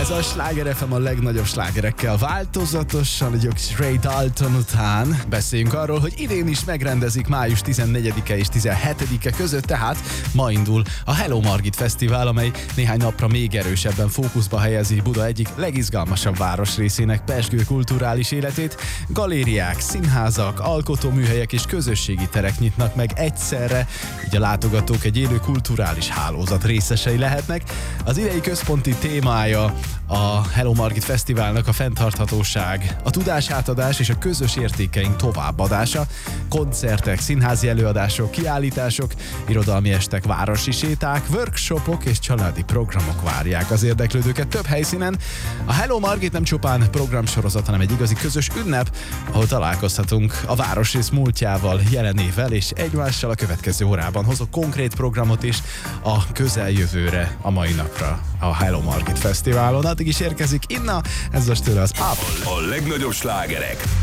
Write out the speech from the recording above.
Ez a Sláger FM a legnagyobb slágerekkel változatosan, a Ray Dalton után beszéljünk arról, hogy idén is megrendezik május 14-e és 17-e között, tehát ma indul a Hello Margit Fesztivál, amely néhány napra még erősebben fókuszba helyezi Buda egyik legizgalmasabb városrészének pezsgő kulturális életét. Galériák, színházak, alkotóműhelyek és közösségi terek nyitnak meg egyszerre, így a látogatók egy élő kulturális hálózat részesei lehetnek. Az idei központi témája a Hello Margit Fesztiválnak a fenntarthatóság, a tudásátadás és a közös értékeink továbbadása. Koncertek, színházi előadások, kiállítások, irodalmi estek, városi séták, workshopok és családi programok várják az érdeklődőket több helyszínen. A Hello Margit nem csupán programsorozat, hanem egy igazi közös ünnep, ahol találkozhatunk a városrész múltjával, jelenével és egymással. A következő órában hozok konkrét programot is a közeljövőre, a mai napra a Hello Margit Fesztiválon. Addig is érkezik Inna, ez most tőle az Up. A legnagyobb slágerek